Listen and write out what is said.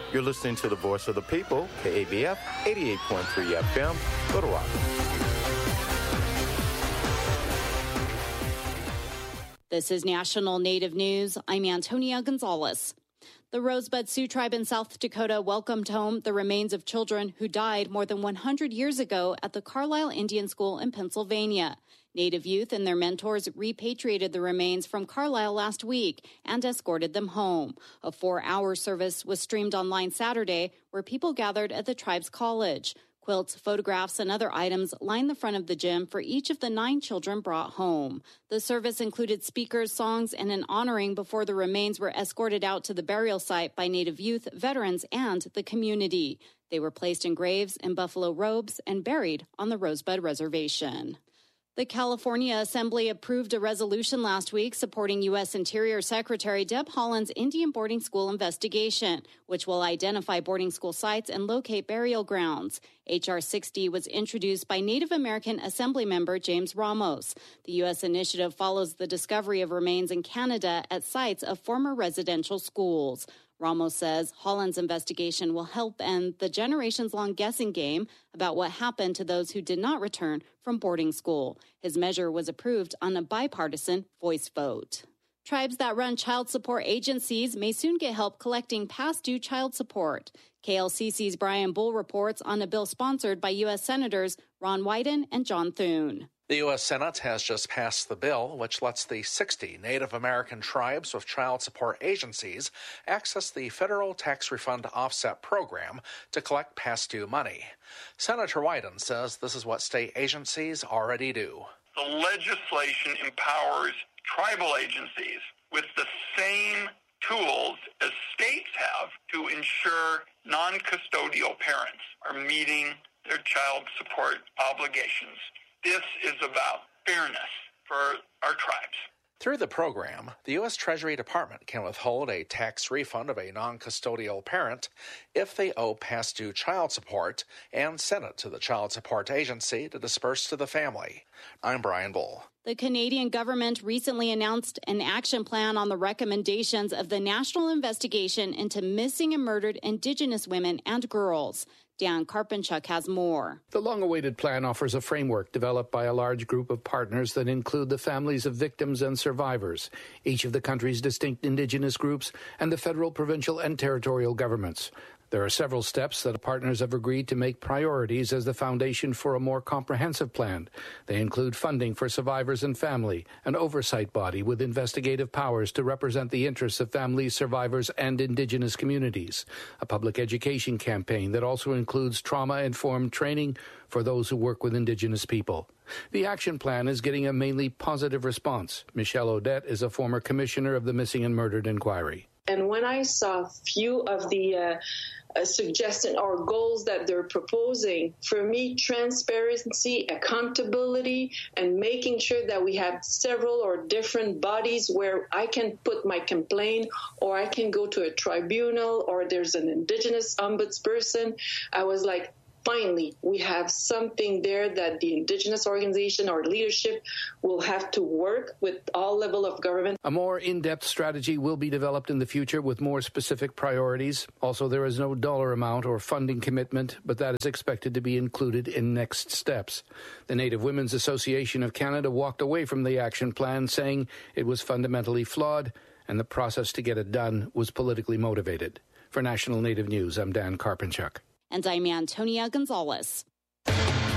You're listening to the Voice of the People, KABF 88.3 FM, Little Rock. This is National Native News. I'm Antonia Gonzalez. The Rosebud Sioux Tribe in South Dakota welcomed home the remains of children who died more than 100 years ago at the Carlisle Indian School in Pennsylvania. Native youth and their mentors repatriated the remains from Carlisle last week and escorted them home. A 4-hour service was streamed online Saturday where people gathered at the tribe's college. Quilts, photographs, and other items lined the front of the gym for each of the 9 children brought home. The service included speakers, songs, and an honoring before the remains were escorted out to the burial site by Native youth, veterans, and the community. They were placed in graves in buffalo robes and buried on the Rosebud Reservation. The California Assembly approved a resolution last week supporting U.S. Interior Secretary Deb Haaland's Indian boarding school investigation, which will identify boarding school sites and locate burial grounds. H.R. 60 was introduced by Native American Assembly member James Ramos. The U.S. initiative follows the discovery of remains in Canada at sites of former residential schools. Ramos says Haaland's investigation will help end the generations-long guessing game about what happened to those who did not return from boarding school. His measure was approved on a bipartisan voice vote. Tribes that run child support agencies may soon get help collecting past due child support. KLCC's Brian Bull reports on a bill sponsored by U.S. Senators Ron Wyden and John Thune. The U.S. Senate has just passed the bill, which lets the 60 Native American tribes with child support agencies access the federal tax refund offset program to collect past due money. Senator Wyden says this is what state agencies already do. The legislation empowers tribal agencies with the same tools as states have to ensure non-custodial parents are meeting their child support obligations. This is about fairness for our tribes. Through the program, the U.S. Treasury Department can withhold a tax refund of a non-custodial parent if they owe past due child support and send it to the child support agency to disperse to the family. I'm Brian Bull. The Canadian government recently announced an action plan on the recommendations of the National Investigation into Missing and Murdered Indigenous Women and Girls. Dan Karpenchuk has more. The long-awaited plan offers a framework developed by a large group of partners that include the families of victims and survivors, each of the country's distinct Indigenous groups, and the federal, provincial, and territorial governments. There are several steps that partners have agreed to make priorities as the foundation for a more comprehensive plan. They include funding for survivors and family, an oversight body with investigative powers to represent the interests of families, survivors, and Indigenous communities, a public education campaign that also includes trauma-informed training for those who work with Indigenous people. The action plan is getting a mainly positive response. Michelle Odette is a former commissioner of the Missing and Murdered Inquiry. And when I saw a few of the suggestions or goals that they're proposing, for me, transparency, accountability, and making sure that we have several or different bodies where I can put my complaint or I can go to a tribunal or there's an Indigenous ombudsperson, I was like, finally, we have something there that the Indigenous organization or leadership will have to work with all level of government. A more in-depth strategy will be developed in the future with more specific priorities. Also, there is no dollar amount or funding commitment, but that is expected to be included in next steps. The Native Women's Association of Canada walked away from the action plan, saying it was fundamentally flawed and the process to get it done was politically motivated. For National Native News, I'm Dan Karpenchuk. And I'm Antonia Gonzalez.